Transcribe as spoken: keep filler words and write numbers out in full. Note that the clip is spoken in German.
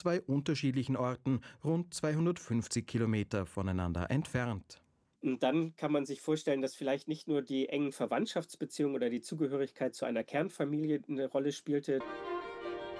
zwei unterschiedlichen Orten, rund zweihundertfünfzig Kilometer voneinander entfernt. Und dann kann man sich vorstellen, dass vielleicht nicht nur die engen Verwandtschaftsbeziehungen oder die Zugehörigkeit zu einer Kernfamilie eine Rolle spielte.